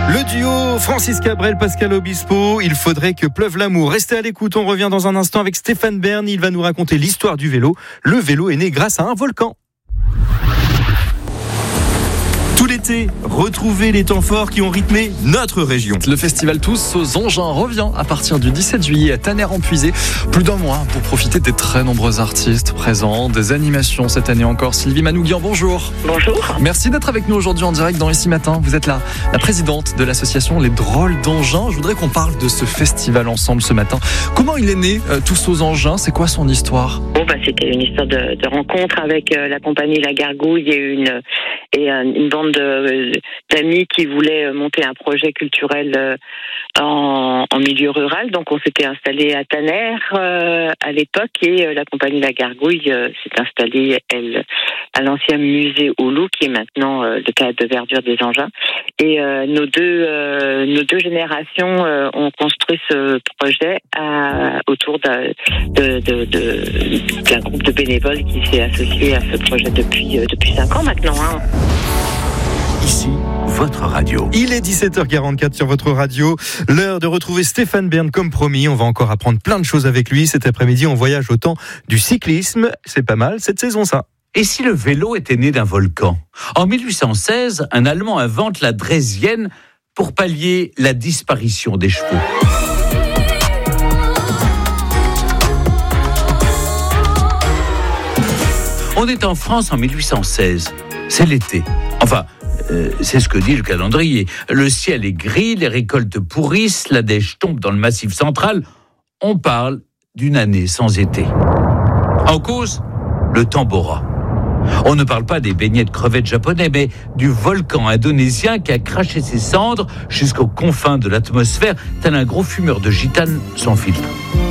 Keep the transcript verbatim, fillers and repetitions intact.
Le duo Francis Cabrel, Pascal Obispo, il faudrait que pleuve l'amour. Restez à l'écoute, on revient dans un instant avec Stéphane Bern. Il va nous raconter l'histoire du vélo. Le vélo est né grâce à un volcan. Tout l'été, retrouvez les temps forts qui ont rythmé notre région. Le festival Tous aux Engins revient à partir du dix-sept juillet à Tanner-en-Puisé. Plus d'un mois pour profiter des très nombreux artistes présents, des animations cette année encore. Sylvie Manouguian, bonjour. Bonjour. Merci d'être avec nous aujourd'hui en direct dans Ici Matin. Vous êtes la, la présidente de l'association Les Drôles d'Engins. Je voudrais qu'on parle de ce festival ensemble ce matin. Comment il est né, euh, Tous aux Engins? C'est quoi son histoire? Bon, bah, c'était une histoire de, de rencontre avec euh, la compagnie La Gargouille et une, et euh, une bande de, d'amis qui voulaient monter un projet culturel euh, en, en milieu rural. Donc on s'était installé à Tanner euh, à l'époque et euh, la compagnie La Gargouille euh, s'est installée elle à l'ancien musée au Loup qui est maintenant euh, le théâtre de verdure des Engins. Et euh, nos deux euh, nos deux générations euh, ont construit ce projet à, autour d'un, de, de, de, d'un groupe de bénévoles qui s'est associé à ce projet depuis euh, depuis cinq ans maintenant. Hein. Ici, votre radio. Il est dix-sept heures quarante-quatre sur votre radio. L'heure de retrouver Stéphane Bern comme promis. On va encore apprendre plein de choses avec lui. Cet après-midi, on voyage au temps du cyclisme. C'est pas mal cette saison, ça. Et si le vélo était né d'un volcan? En mille huit cent seize, un Allemand invente la draisienne pour pallier la disparition des chevaux. On est en France en mille huit cent seize. C'est l'été. Enfin, euh, c'est ce que dit le calendrier. Le ciel est gris, les récoltes pourrissent, la neige tombe dans le Massif central. On parle d'une année sans été. En cause, le Tambora. On ne parle pas des beignets de crevettes japonais, mais du volcan indonésien qui a craché ses cendres jusqu'aux confins de l'atmosphère, tel un gros fumeur de gitane sans filtre.